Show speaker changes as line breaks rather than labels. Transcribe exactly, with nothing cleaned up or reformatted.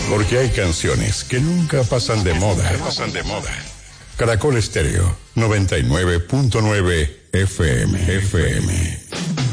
Porque hay canciones que nunca pasan de moda.
Pasan de moda.
Caracol Estéreo, noventa y nueve punto nueve F M. F M.